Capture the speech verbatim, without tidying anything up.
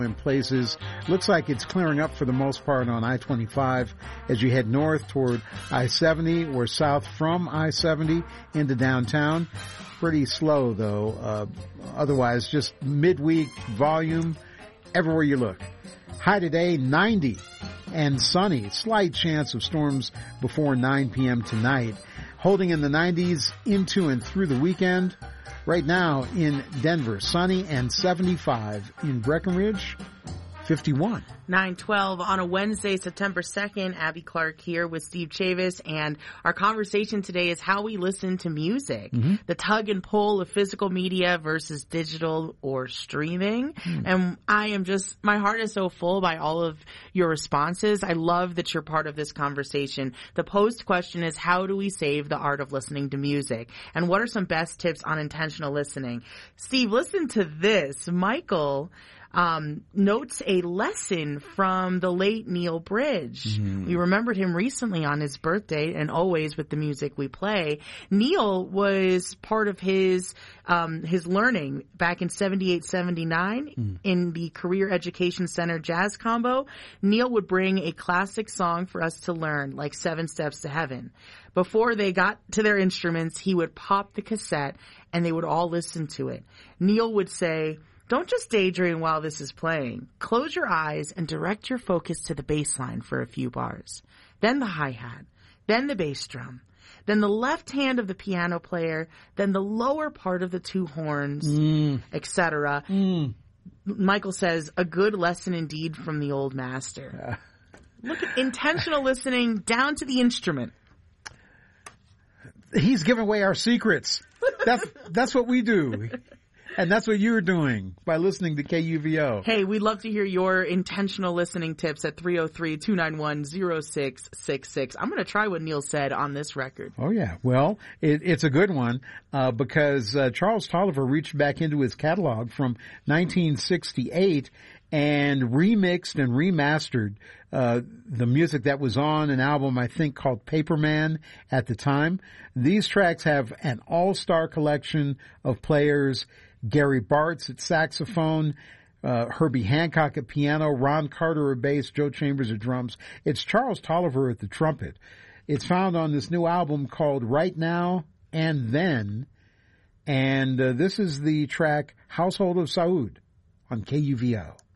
in places. Looks like it's clearing up for the most part on I twenty-five as you head north toward I seventy or south from I seventy into downtown. Pretty slow though. Uh, otherwise, just midweek volume everywhere you look. High today, ninety and sunny. Slight chance of storms before nine p.m. tonight. Holding in the nineties into and through the weekend. Right now in Denver, sunny and seventy-five. In Breckenridge, fifty-one. nine twelve on a Wednesday, September second. Abby Clark here with Steve Chavis, and our conversation today is how we listen to music. Mm-hmm. The tug and pull of physical media versus digital or streaming. Mm. And I am just, my heart is so full by all of your responses. I love that you're part of this conversation. The post question is, how do we save the art of listening to music? And what are some best tips on intentional listening? Steve, listen to this. Michael Um, notes a lesson from the late Neil Bridge. Mm-hmm. We remembered him recently on his birthday, and always with the music we play. Neil was part of his um, his learning back in seventy-eight, seventy-nine mm. in the Career Education Center Jazz Combo. Neil would bring a classic song for us to learn, like Seven Steps to Heaven. Before they got to their instruments, he would pop the cassette, and they would all listen to it. Neil would say, "Don't just daydream while this is playing. Close your eyes and direct your focus to the bass line for a few bars. Then the hi-hat. Then the bass drum. Then the left hand of the piano player. Then the lower part of the two horns, mm. et cetera" Mm. Michael says, a good lesson indeed from the old master. Uh. Look at intentional listening down to the instrument. He's giving away our secrets. That's, that's what we do. And that's what you're doing by listening to K U V O. Hey, we'd love to hear your intentional listening tips at three oh three, two nine one, oh six six six. I'm going to try what Neil said on this record. Oh, yeah. Well, it, it's a good one uh, because uh, Charles Tolliver reached back into his catalog from nineteen sixty-eight and remixed and remastered uh the music that was on an album, I think, called Paperman at the time. These tracks have an all-star collection of players. Gary Bartz at saxophone, uh, Herbie Hancock at piano, Ron Carter at bass, Joe Chambers at drums. It's Charles Tolliver at the trumpet. It's found on this new album called Right Now and Then. And uh, this is the track Household of Saud on K U V O.